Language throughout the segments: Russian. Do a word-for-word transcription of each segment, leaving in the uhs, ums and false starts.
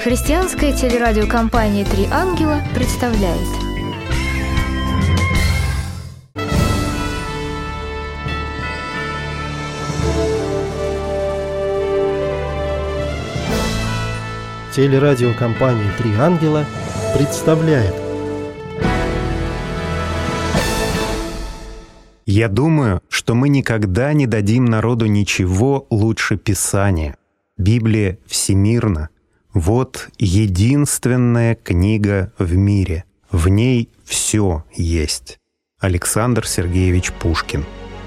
Христианская телерадиокомпания «Три ангела» представляет. Телерадиокомпания «Три ангела» представляет. Я думаю, что мы никогда не дадим народу ничего лучше Писания. Библия всемирна. Вот единственная книга в мире. В ней все есть. Александр Сергеевич Пушкин.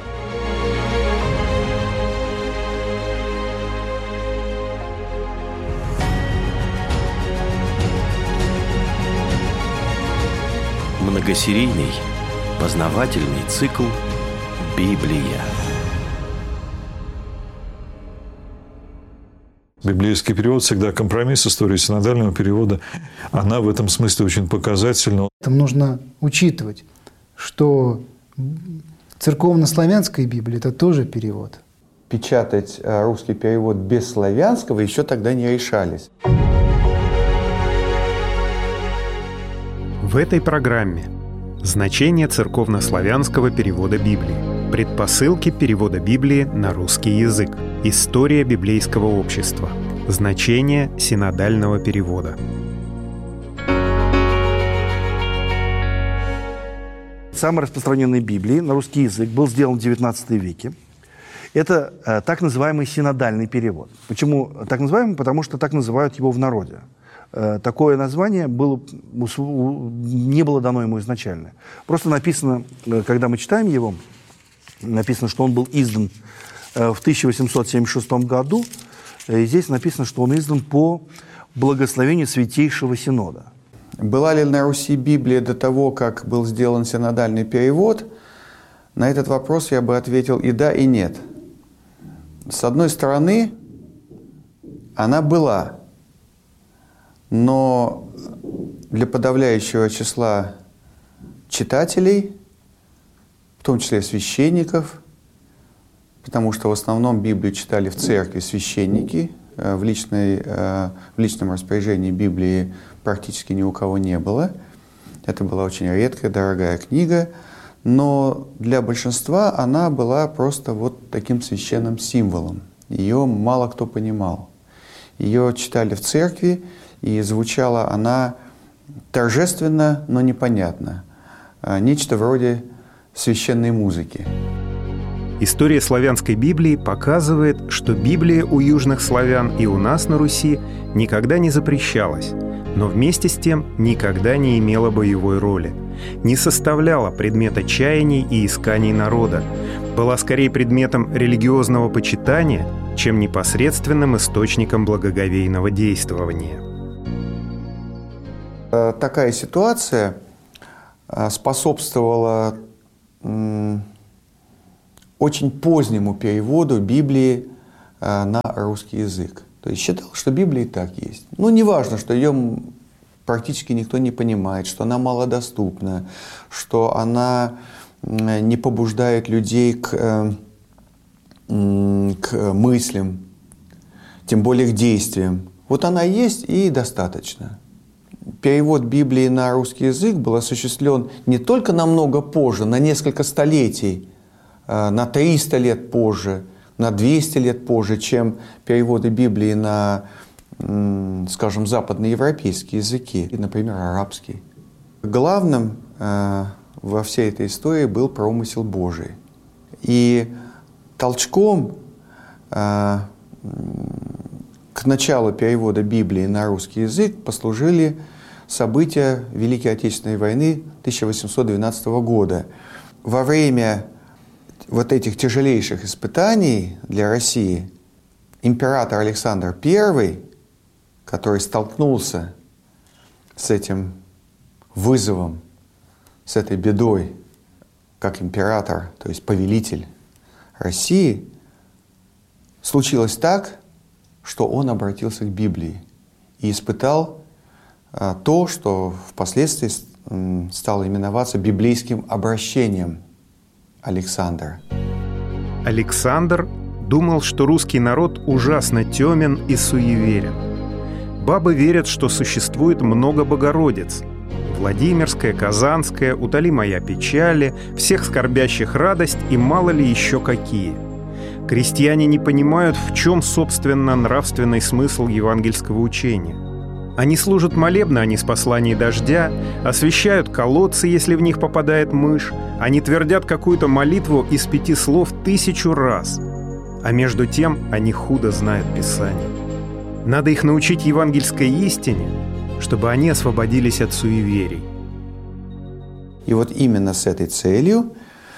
Многосерийный познавательный цикл «Библия». Библейский перевод всегда компромисс. История синодального перевода, она в этом смысле очень показательна. Там нужно учитывать, что церковно-славянская Библия – это тоже перевод. Печатать русский перевод без славянского еще тогда не решались. В этой программе значение церковно-славянского перевода Библии, предпосылки перевода Библии на русский язык, история библейского общества, значение синодального перевода. Самой распространенной Библии на русский язык был сделан в девятнадцатом веке. Это э, так называемый синодальный перевод. Почему так называемый? Потому что так называют его в народе. Э, такое название было, не было дано ему изначально. Просто написано, э, когда мы читаем его, написано, что он был издан э, в тысяча восемьсот семьдесят шестом году. И здесь написано, что он издан по благословению Святейшего Синода. Была ли на Руси Библия до того, как был сделан синодальный перевод? На этот вопрос я бы ответил и да, и нет. С одной стороны, она была, но для подавляющего числа читателей, в том числе священников, потому что в основном Библию читали в церкви священники, в, личной, в личном распоряжении Библии практически ни у кого не было. Это была очень редкая, дорогая книга, но для большинства она была просто вот таким священным символом. Ее мало кто понимал. Ее читали в церкви, и звучала она торжественно, но непонятно. Нечто вроде священной музыки. История славянской Библии показывает, что Библия у южных славян и у нас на Руси никогда не запрещалась, но вместе с тем никогда не имела боевой роли, не составляла предмета чаяний и исканий народа, была скорее предметом религиозного почитания, чем непосредственным источником благоговейного действования. Такая ситуация способствовала очень позднему переводу Библии на русский язык. То есть считал, что Библия и так есть. Ну, не важно, что ее практически никто не понимает, что она малодоступна, что она не побуждает людей к, к мыслям, тем более к действиям. Вот она есть и достаточно. Перевод Библии на русский язык был осуществлен не только намного позже, на несколько столетий, на триста лет позже, на двести лет позже, чем переводы Библии на, скажем, западноевропейские языки, например, арабский. Главным во всей этой истории был промысел Божий. И толчком к началу перевода Библии на русский язык послужили события Великой Отечественной войны тысяча восемьсот двенадцатого года. Во время вот этих тяжелейших испытаний для России император Александр Первый, который столкнулся с этим вызовом, с этой бедой, как император, то есть повелитель России, случилось так, что он обратился к Библии и испытал а, то, что впоследствии м, стало именоваться библейским обращением Александра. Александр думал, что русский народ ужасно темен и суеверен. Бабы верят, что существует много Богородиц. Владимирская, Казанская, «Утоли моя печали», «Всех скорбящих радость» и мало ли еще какие. Крестьяне не понимают, в чем, собственно, нравственный смысл евангельского учения. Они служат молебны о неспослании дождя, освещают колодцы, если в них попадает мышь, они твердят какую-то молитву из пяти слов тысячу раз. А между тем они худо знают Писание. Надо их научить евангельской истине, чтобы они освободились от суеверий. И вот именно с этой целью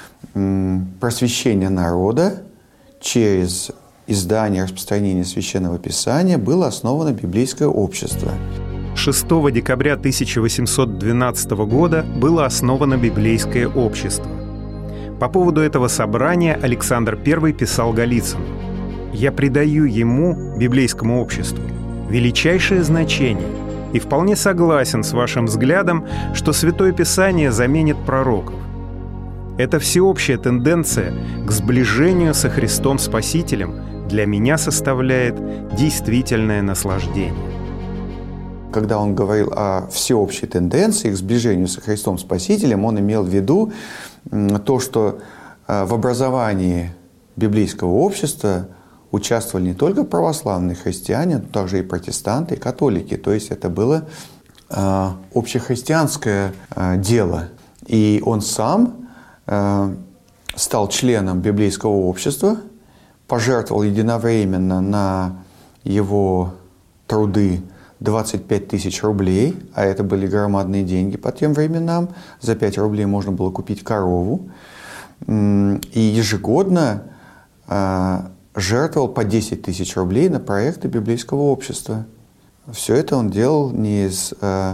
просвещение народа через издание и распространение Священного Писания было основано библейское общество. шестого декабря тысяча восемьсот двенадцатого года было основано библейское общество. По поводу этого собрания Александр Первый писал Голицыну: «Я придаю ему, библейскому обществу, величайшее значение и вполне согласен с вашим взглядом, что Святое Писание заменит пророков. Эта всеобщая тенденция к сближению со Христом Спасителем для меня составляет действительное наслаждение». Когда он говорил о всеобщей тенденции к сближению со Христом Спасителем, он имел в виду то, что в образовании библейского общества участвовали не только православные христиане, но также и протестанты, и католики. То есть это было э, общехристианское э, дело. И он сам э, стал членом библейского общества, пожертвовал единовременно на его труды двадцать пять тысяч рублей, а это были громадные деньги по тем временам. За пять рублей можно было купить корову. И ежегодно э, жертвовал по десять тысяч рублей на проекты библейского общества. Все это он делал не из э,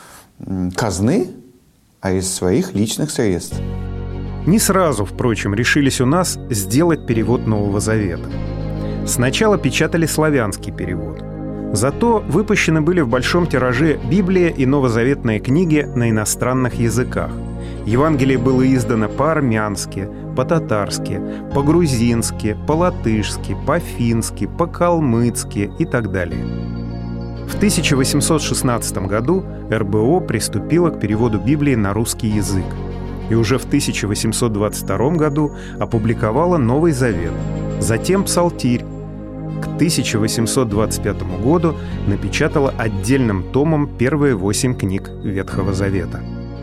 казны, а из своих личных средств. Не сразу, впрочем, решились у нас сделать перевод Нового Завета. Сначала печатали славянский перевод. Зато выпущены были в большом тираже Библия и новозаветные книги на иностранных языках. Евангелие было издано по-армянски, по-татарски, по-грузински, по-латышски, по-фински, по-калмыцки и так далее. В тысяча восемьсот шестнадцатом году эр бэ о приступила к переводу Библии на русский язык и уже в тысяча восемьсот двадцать втором году опубликовала Новый Завет, затем Псалтирь. К тысяча восемьсот двадцать пятому году напечатала отдельным томом первые восемь книг Ветхого Завета.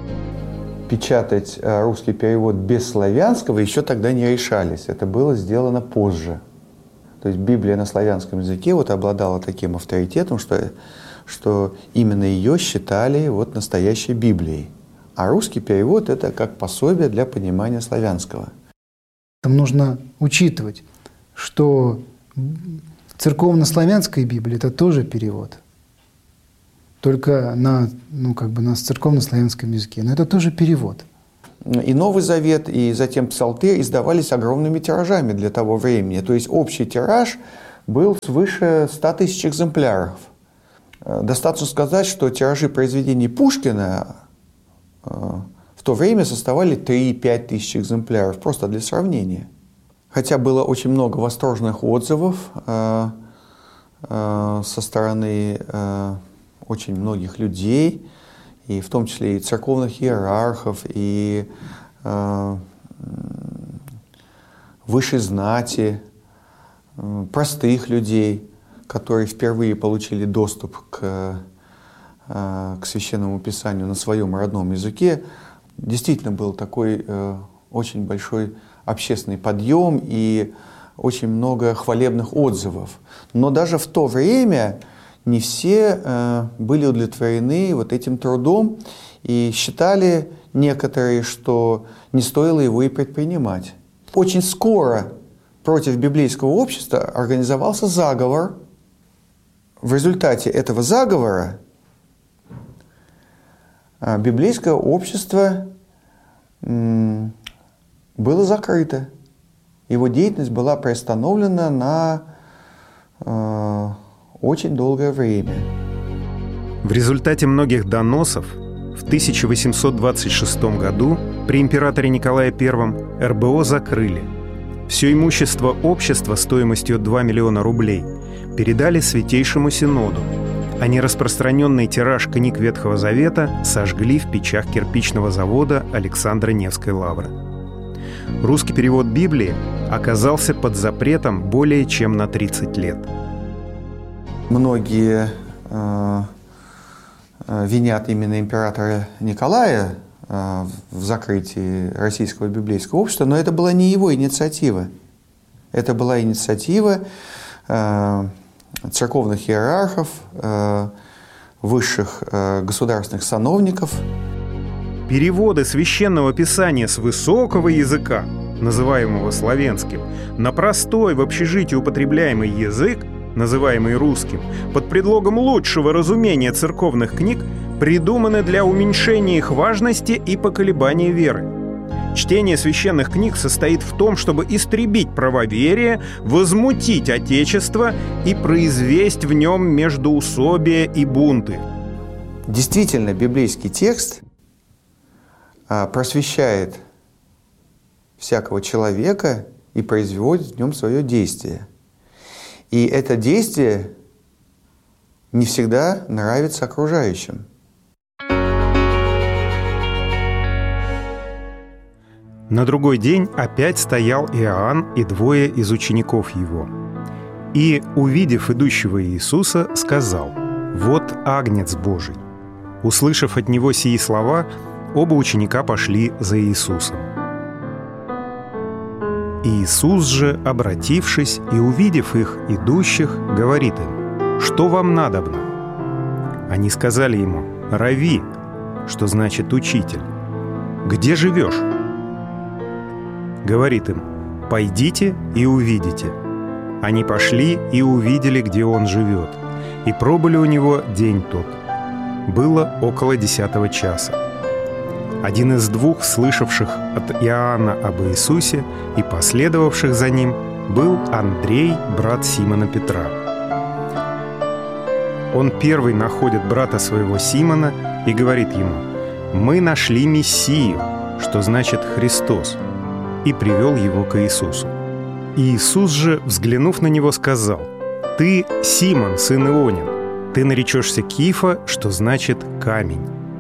Печатать русский перевод без славянского еще тогда не решались. Это было сделано позже. То есть Библия на славянском языке вот обладала таким авторитетом, что, что именно ее считали вот настоящей Библией. А русский перевод – это как пособие для понимания славянского. Там нужно учитывать, что церковно-славянская Библия – это тоже перевод. Только на, ну, как бы на церковно-славянском языке. Но это тоже перевод. И Новый Завет, и затем Псалтырь издавались огромными тиражами для того времени. То есть общий тираж был свыше ста тысяч экземпляров. Достаточно сказать, что тиражи произведений Пушкина в то время составляли три-пять тысяч экземпляров, просто для сравнения. Хотя было очень много восторженных отзывов э, э, со стороны э, очень многих людей, и в том числе и церковных иерархов, и э, высшей знати, э, простых людей, которые впервые получили доступ к, э, к Священному Писанию на своем родном языке. Действительно был такой э, очень большой общественный подъем и очень много хвалебных отзывов. Но даже в то время не все э, были удовлетворены вот этим трудом и считали некоторые, что не стоило его и предпринимать. Очень скоро против библейского общества организовался заговор. В результате этого заговора э, библейское общество м- было закрыто. Его деятельность была приостановлена на э, очень долгое время. В результате многих доносов в тысяча восемьсот двадцать шестом году при императоре Николае Первом эр бэ о закрыли. Все имущество общества стоимостью два миллиона рублей передали Святейшему Синоду, а нераспространенный тираж книг Ветхого Завета сожгли в печах кирпичного завода Александра Невской лавры. Русский перевод Библии оказался под запретом более чем на тридцать лет. Многие э, винят именно императора Николая э, в закрытии Российского библейского общества, но это была не его инициатива. Это была инициатива э, церковных иерархов, э, высших э, государственных сановников. Переводы священного писания с высокого языка, называемого славянским, на простой в общежитии употребляемый язык, называемый русским, под предлогом лучшего разумения церковных книг, придуманы для уменьшения их важности и поколебания веры. Чтение священных книг состоит в том, чтобы истребить правоверие, возмутить Отечество и произвести в нем междоусобие и бунты. Действительно, библейский текст просвещает всякого человека и производит в нем свое действие. И это действие не всегда нравится окружающим. На другой день опять стоял Иоанн и двое из учеников его. И, увидев идущего Иисуса, сказал: «Вот Агнец Божий». Услышав от него сии слова, оба ученика пошли за Иисусом. Иисус же, обратившись и увидев их идущих, говорит им: «Что вам надобно?» Они сказали ему: «Рави», что значит «учитель». «Где живешь?» Говорит им: «Пойдите и увидите». Они пошли и увидели, где он живет, и пробыли у него день тот. Было около десятого часа. Один из двух, слышавших от Иоанна об Иисусе и последовавших за ним, был Андрей, брат Симона Петра. Он первый находит брата своего Симона и говорит ему: «Мы нашли Мессию», что значит «Христос», и привел его к Иисусу. Иисус же, взглянув на него, сказал: «Ты Симон, сын Ионин, ты наречешься Кифа», что значит «камень».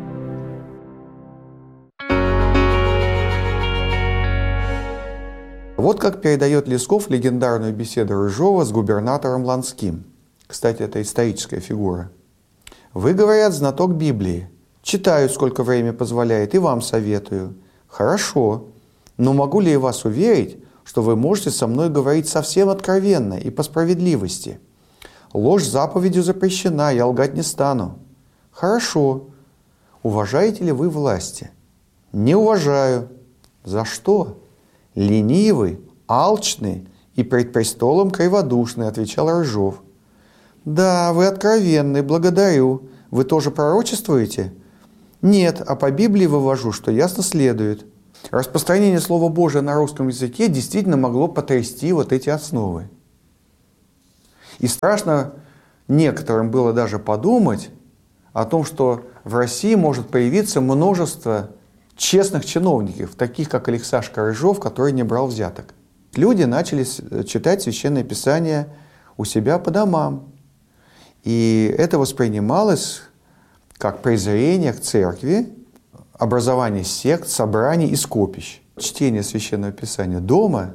Вот как передает Лесков легендарную беседу Рыжова с губернатором Ланским. Кстати, это историческая фигура. «Вы, говорят, знаток Библии. Читаю, сколько время позволяет, и вам советую. Хорошо. Но могу ли я вас уверить, что вы можете со мной говорить совсем откровенно и по справедливости? Ложь заповедью запрещена, я лгать не стану. Хорошо. Уважаете ли вы власти? Не уважаю. За что? Ленивый, алчный и пред престолом криводушный, отвечал Рыжов. Да, вы откровенны, благодарю. Вы тоже пророчествуете? Нет, а по Библии вывожу, что ясно следует. Распространение Слова Божия на русском языке действительно могло потрясти вот эти основы. И страшно некоторым было даже подумать о том, что в России может появиться множество честных чиновников, таких как Алексашка Рыжов, который не брал взяток. Люди начали читать Священное Писание у себя по домам. И это воспринималось как презрение к церкви, образование сект, собраний и скопищ. Чтение Священного Писания дома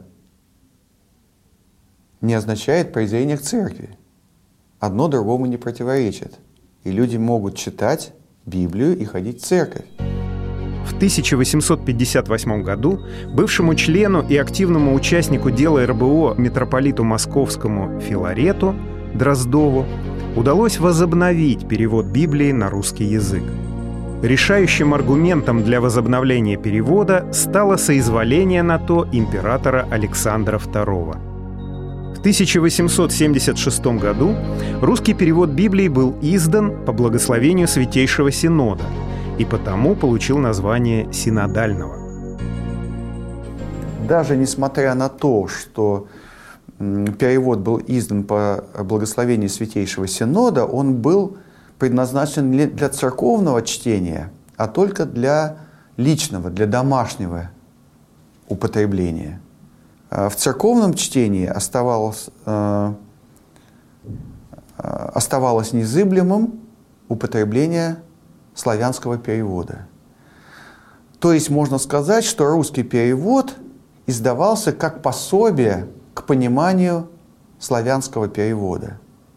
не означает презрение к церкви. Одно другому не противоречит. И люди могут читать Библию и ходить в церковь. В тысяча восемьсот пятьдесят восьмом году бывшему члену и активному участнику дела эр бэ о митрополиту Московскому Филарету Дроздову удалось возобновить перевод Библии на русский язык. Решающим аргументом для возобновления перевода стало соизволение на то императора Александра второго. В тысяча восемьсот семьдесят шестом году русский перевод Библии был издан по благословению Святейшего Синода и потому получил название синодального. Даже несмотря на то, что перевод был издан по благословению Святейшего Синода, он был предназначен не для церковного чтения, а только для личного, для домашнего употребления. В церковном чтении оставалось, оставалось незыблемым употребление славянского перевода. То есть можно сказать, что русский перевод издавался как пособие к пониманию славянского перевода.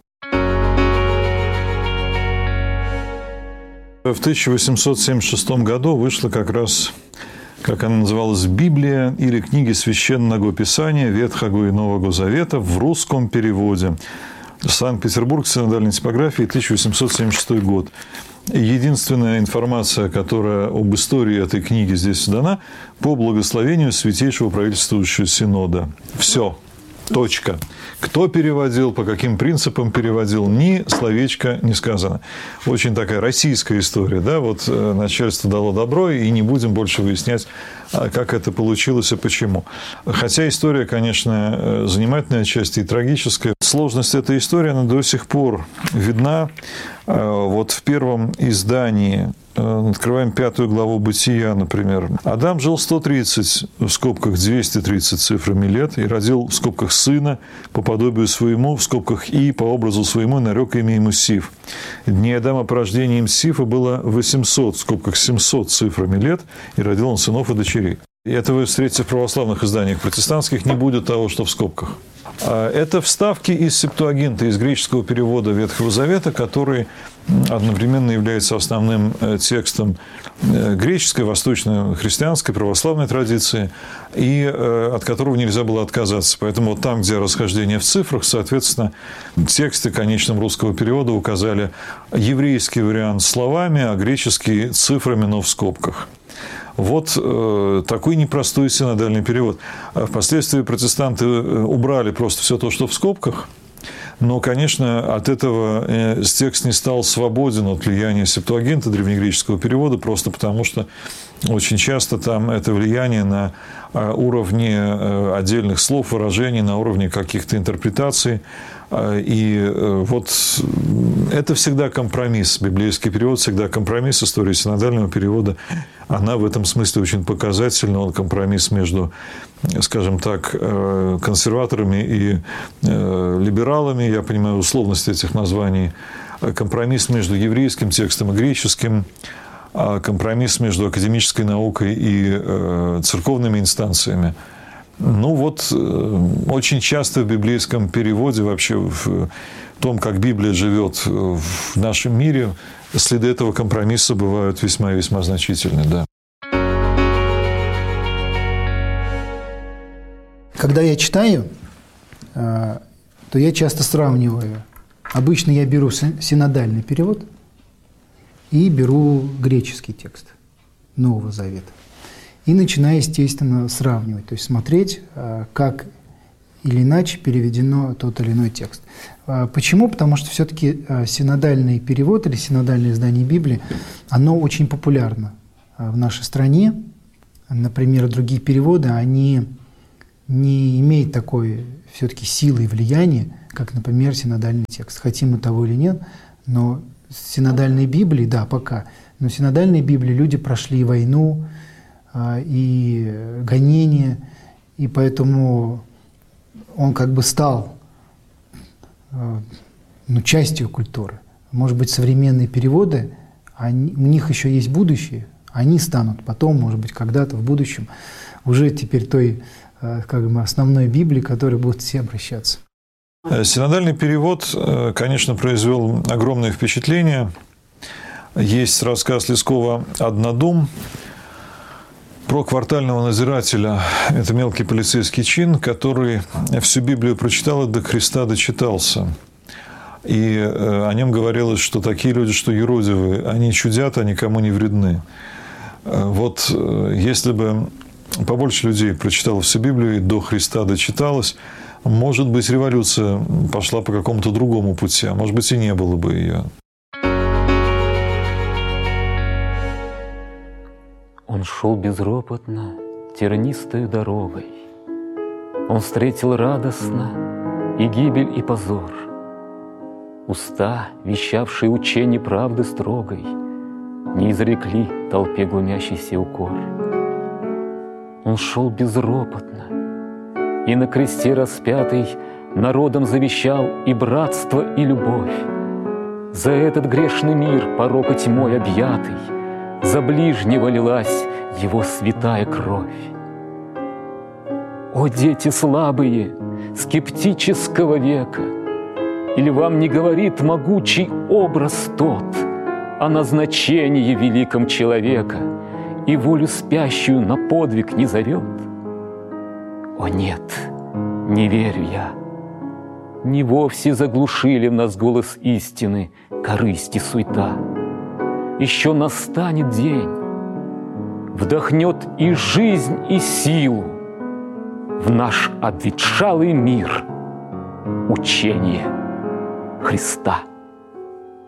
В тысяча восемьсот семьдесят шестом году вышла как раз, как она называлась, «Библия» или «Книги Священного Писания Ветхого и Нового Завета» в русском переводе. Санкт-Петербург, синодальной типографии, тысяча восемьсот семьдесят шестой год. Единственная информация, которая об истории этой книги здесь дана, по благословению Святейшего правительствующего синода. Все. Точка. Кто переводил, по каким принципам переводил, ни словечко не сказано. Очень такая российская история. Да? Вот начальство дало добро, и не будем больше выяснять, как это получилось и почему. Хотя история, конечно, занимательная отчасти и трагическая. Сложность этой истории, она до сих пор видна. Вот в первом издании, открываем пятую главу Бытия, например. Адам жил сто тридцать, в скобках двести тридцать цифрами лет, и родил в скобках сына по подобию своему, в скобках и по образу своему, и нарек имя ему Сиф. Дней Адама по рождению им Сифа было восемьсот, в скобках семьсот цифрами лет, и родил он сынов и дочерей. И это вы встретите в православных изданиях. Протестантских не будет того, что в скобках. Это вставки из Септуагинта, из греческого перевода Ветхого Завета, который одновременно является основным текстом греческой, восточно-христианской, православной традиции, и от которого нельзя было отказаться. Поэтому вот там, где расхождение в цифрах, соответственно, тексты конечным русского перевода указали еврейский вариант словами, а греческий цифрами, но в скобках. Вот э, такой непростой синодальный перевод. Впоследствии протестанты убрали просто все то, что в скобках, но, конечно, от этого э, текст не стал свободен от влияния Септуагинта, древнегреческого перевода, просто потому что очень часто там это влияние на уровне отдельных слов, выражений, на уровне каких-то интерпретаций. И вот это всегда компромисс. Библейский перевод всегда компромисс. История синодального перевода, она в этом смысле очень показательна. Он компромисс между, скажем так, консерваторами и либералами. Я понимаю условность этих названий. Компромисс между еврейским текстом и греческим. Компромисс между академической наукой и церковными инстанциями. Ну вот, очень часто в библейском переводе, вообще в том, как Библия живет в нашем мире, следы этого компромисса бывают весьма и весьма значительны, да. Когда я читаю, то я часто сравниваю. Обычно я беру синодальный перевод и беру греческий текст Нового Завета. И начинаю, естественно, сравнивать, то есть смотреть, как или иначе переведено тот или иной текст. Почему? Потому что все-таки синодальный перевод или синодальное издание Библии, оно очень популярно в нашей стране. Например, другие переводы, они не имеют такой все-таки силы и влияния, как, например, синодальный текст. Хотим мы того или нет, но синодальной Библии, да, пока, но в синодальной Библии люди прошли и войну, и гонения, и поэтому он как бы стал ну, частью культуры. Может быть, современные переводы, они, у них еще есть будущее, они станут потом, может быть, когда-то в будущем уже теперь той как бы основной Библии, к которой будут все обращаться. Синодальный перевод, конечно, произвел огромное впечатление. Есть рассказ Лескова «Однодум» про квартального надзирателя. Это мелкий полицейский чин, который всю Библию прочитал и до Христа дочитался. И о нем говорилось, что такие люди, что юродивые, они чудят, а никому не вредны. Вот если бы побольше людей прочитало всю Библию и до Христа дочиталось, может быть, революция пошла по какому-то другому пути, а может быть, и не было бы ее. Он шел безропотно тернистой дорогой. Он встретил радостно и гибель, и позор. Уста, вещавшие учение правды строгой, не изрекли толпе глумящийся укор. Он шел безропотно, и на кресте распятый народом завещал и братство, и любовь. За этот грешный мир, порока тьмой объятый, за ближнего лилась его святая кровь. О, дети слабые, скептического века, или вам не говорит могучий образ тот о назначении великом человека и волю спящую на подвиг не зовет? О, нет, не верю я. Не вовсе заглушили в нас голос истины корысть и суета. Еще настанет день, вдохнет и жизнь, и силу в наш обветшалый мир учение Христа.